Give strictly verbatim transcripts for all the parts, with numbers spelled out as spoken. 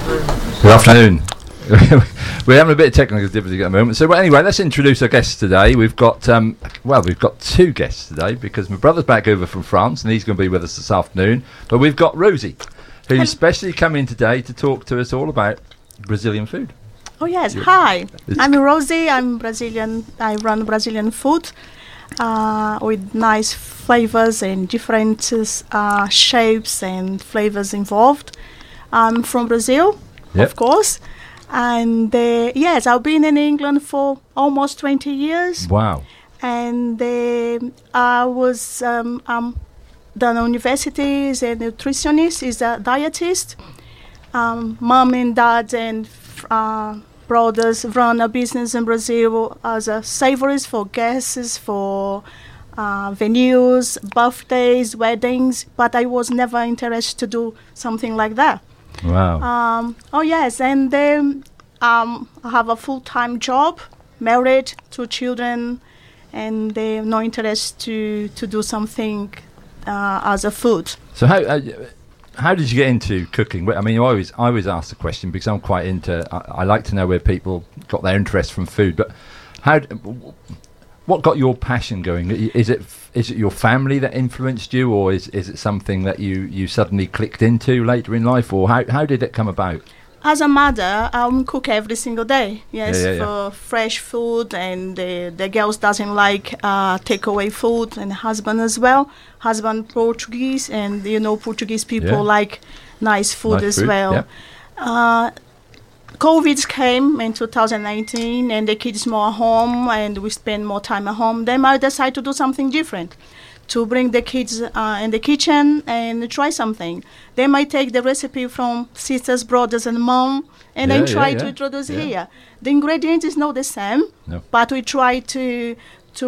Good afternoon. We're having a bit of technical difficulty at the moment. So well, anyway, let's introduce our guests today. We've got, um, well, we've got two guests today because my brother's back over from France and he's going to be with us this afternoon. But we've got Rosie, who's especially come in today to talk to us all about Brazilian food. Oh yes, hi. I'm Rosie. I'm Brazilian. I run Brazilian food uh, with nice flavors and different uh, shapes and flavors involved. I'm from Brazil, yep. Of course. And uh, yes, I've been in England for almost twenty years. Wow. And uh, I was um, um, done university as a nutritionist, as a dietist. Um, mom and dad and uh, brothers run a business in Brazil as a savories for guests, for uh, venues, birthdays, weddings. But I was never interested to do something like that. Wow. Um, oh, yes. And then um, I have a full-time job, married, two children, and they have no interest to, to do something uh, as a food. So how uh, how did you get into cooking? I mean, I always, I always ask the question because I'm quite into, I, I like to know where people got their interest from food. But how? D- what got your passion going? Is it is it your family that influenced you, or is is it something that you, you suddenly clicked into later in life, or how how did it come about? As a mother, I um, cook every single day. Yes, yeah, yeah, for yeah. fresh food, and the the girls doesn't like uh, takeaway food, and husband as well. Husband Portuguese, and you know Portuguese people yeah. like nice food nice as food, well. Yeah. Uh, COVID came in two thousand nineteen, and the kids more at home, and we spend more time at home. Then I decided to do something different, to bring the kids uh, in the kitchen and try something. They might take the recipe from sisters, brothers, and mom, and yeah, then try yeah, yeah. to introduce yeah. here. The ingredients is not the same, no. but we try to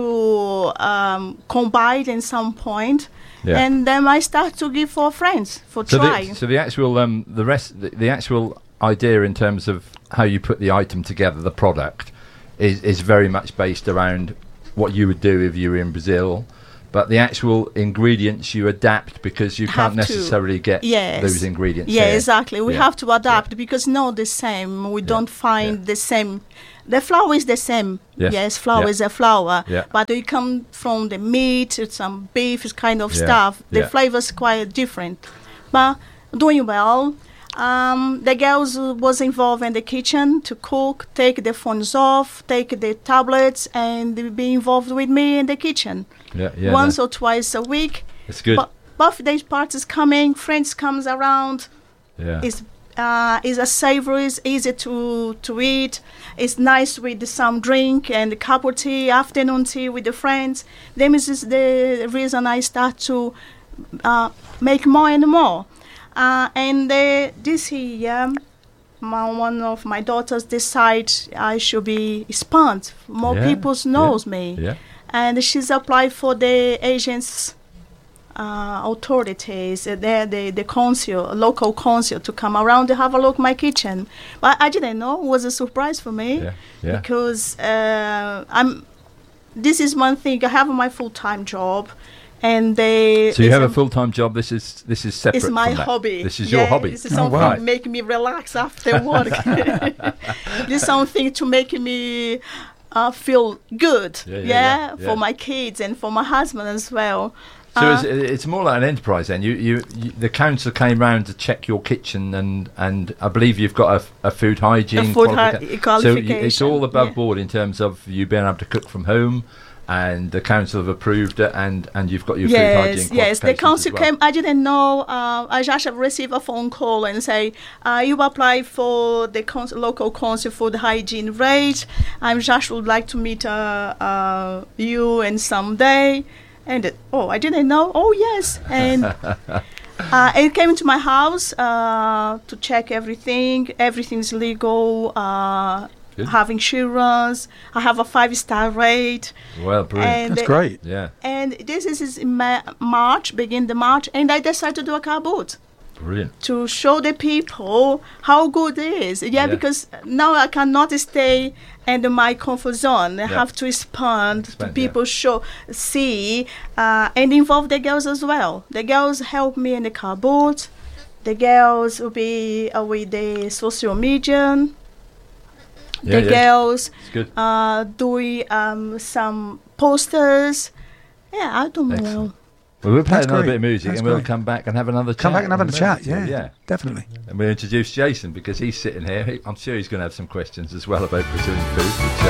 to um, combine in some point. Yeah. And then I start to give for friends for so try. The, so the actual um the rest the, the actual idea in terms of how you put the item together, the product, is is very much based around what you would do if you were in Brazil. But the actual ingredients you adapt because you Have can't to. necessarily get Yes. those ingredients. Yeah, here. exactly. We Yeah. have to adapt Yeah. because not the same. We Yeah. don't find Yeah. the same. The flour is the same. Yes. Yes, flour Yeah. is a flour. Yeah. But we come from the meat, some beef kind of Yeah. stuff. The Yeah. flavor's quite different. But doing well. Um, the girls uh, was involved in the kitchen to cook, take the phones off, take the tablets, and be involved with me in the kitchen. Yeah, yeah. Once no. or twice a week. It's good. Bu- birthday parties coming, friends comes around. yeah. It's uh, it's a savory, it's easy to to eat. It's nice with some drink and a cup of tea, afternoon tea with the friends. Then this is the reason I start to uh, make more and more. Uh, and uh, this year, my, one of my daughters decide I should be expand. More Yeah, people knows yeah, me. Yeah. And she's applied for the agents uh, authorities, uh, the, the the council, local council, to come around to have a look at my kitchen. But I didn't know. It was a surprise for me Yeah. Yeah. because uh, I'm. This is one thing. I have my full time job, and they. So you it's have a full time job. This is this is separate. It's my from that. hobby. This is yeah, your hobby. This is Oh, something wow. to make me relax after work. This is something to make me uh, feel good. Yeah, Yeah, yeah, yeah, for yeah. my kids and for my husband as well. So Uh, it's, it's more like an enterprise then. You, you, you, the council came round to check your kitchen, and, and I believe you've got a, a food hygiene A food hy- qualifica- qualification. So y- it's all above yeah. board in terms of you being able to cook from home, and the council have approved it, and, and you've got your food hygiene Yes, yes. The qualifications council as well. came. I didn't know. Uh, I just received a phone call and say, uh, "You apply for the council, local council food hygiene rate. I just would like to meet uh, uh, you and someday." And it, oh, I didn't know. Oh, yes, and uh, it came to my house uh, to check everything. Everything's legal. Uh, Good. have insurance. I have a five-star rate. Well, brilliant. And That's uh, great. Yeah, And this is is in Ma- March, begin the March, and I decided to do a car boot brilliant. to show the people how good it is. Yeah, Yeah. because now I cannot stay in my comfort zone. I Yeah. have to expand, to Expand, people show, see, uh, and involve the girls as well. The girls help me in the car boot. the girls will be uh, with the social media. Yeah, the yeah. girls It's good. uh, doing um, some posters. Yeah, I don't Excellent. know. Well, we'll play That's another great. bit of music That's and we'll great. come back and have another chat. Come back and have in a a chat. minute. Yeah, yeah. definitely. And we'll introduce Jason because he's sitting here. He, I'm sure he's going to have some questions as well about Brazilian food, which uh,